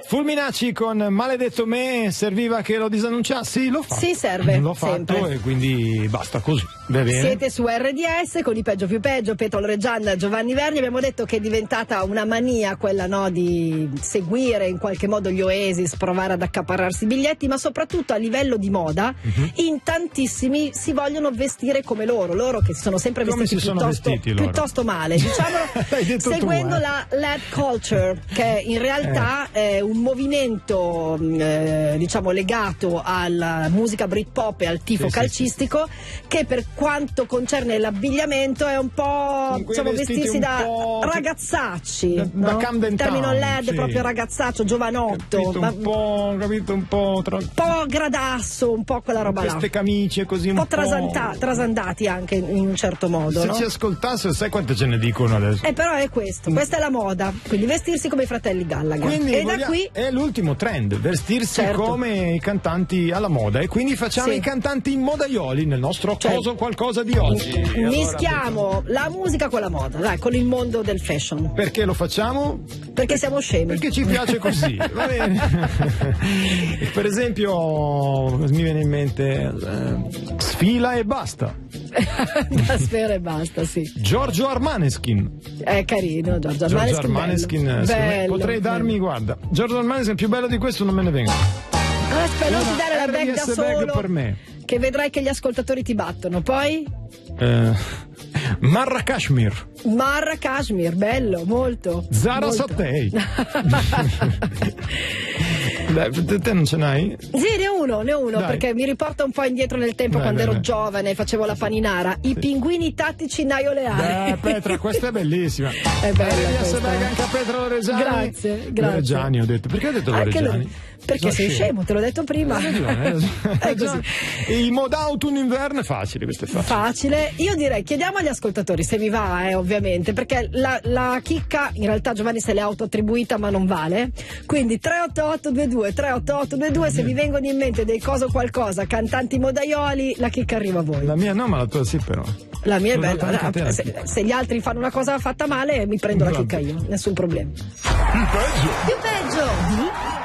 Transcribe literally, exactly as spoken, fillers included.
Fulminacci con Maledetto me, serviva che lo disannunciassi? L'ho fatto. Sì, serve. L'ho fatto sempre. E quindi basta così. Va bene. Siete su R D S con i peggio più peggio, Petolo Reggiana, Giovanni Verni. Abbiamo detto che è diventata una mania quella, no, di seguire in qualche modo gli Oasis, provare ad accaparrarsi i biglietti, ma soprattutto a livello di moda, uh-huh. in tantissimi si vogliono vestire come loro, loro che si sono sempre come vestiti, si sono piuttosto, vestiti loro? piuttosto male, diciamolo, seguendo tu, eh? la lad culture, che in realtà eh. è un movimento eh, diciamo legato alla musica Britpop e al tifo sì, calcistico, sì, che per quanto concerne l'abbigliamento è un po', diciamo, vestirsi da po'... ragazzacci, da, no? da Camden il termino Town, led sì. è proprio ragazzaccio, giovanotto, capito, ma... un po', capito, un po' tra... un po' gradasso, un po' quella roba queste là, camicie così un, un po', po' trasanta- trasandati anche in un certo modo, se no? ci ascoltasse, sai quante ce ne dicono adesso? Eh, però è questo, questa è la moda, quindi vestirsi come i fratelli Gallagher. Quindi e voglia... da qui è l'ultimo trend, vestirsi certo. come i cantanti alla moda, e quindi facciamo sì. i cantanti in modaioli nel nostro cioè, coso qualcosa di oggi. Mischiamo allora, la musica con la moda, dai, con il mondo del fashion. Perché lo facciamo? Perché siamo scemi. Perché ci piace così, va bene. Per esempio mi viene in mente eh, Sfila e basta. Da sfera e basta, sì. Giorgio Armaneskin. È carino, Giorgio Armaneskin. Giorgio Armaneskin bello. Bello, potrei bello. darmi, guarda, Giorgio Armaneskin più bello di questo non me ne vengo. Ah, spero non ti dare la bag da solo, per me. Che vedrai che gli ascoltatori ti battono. Poi eh, Marra Kashmir. Marra Kashmir, bello, molto. Zara molto. Sattei. Dai, te non ce n'hai? Sì, ne ho uno, ne ho uno, dai. Perché mi riporta un po' indietro nel tempo, dai, quando dai, ero dai. giovane, facevo la paninara. I sì. pinguini tattici Naio Leali. Eh, Petra, questa è bellissima. È bella questa. Anche a Petra Loreggiani. Grazie, grazie. Loreggiani, ho detto. Perché ho detto Loreggiani? Perché sei scemo, te l'ho detto prima. È così. Il moda autunno inverno è facile, questo è facile. Facile. Io direi, chiediamo agli ascoltatori se vi va, eh, ovviamente, perché la, la chicca in realtà Giovanni se l'è autoattribuita, ma non vale. Quindi tre otto otto due due tre otto otto due due, se vi vengono in mente dei cosa o qualcosa, cantanti modaioli, la chicca arriva a voi. La mia no, ma la tua sì, però. La mia è L'ho bella. data Ah, se, se gli altri fanno una cosa fatta male, mi prendo la chicca io, nessun problema. Più peggio. Più peggio.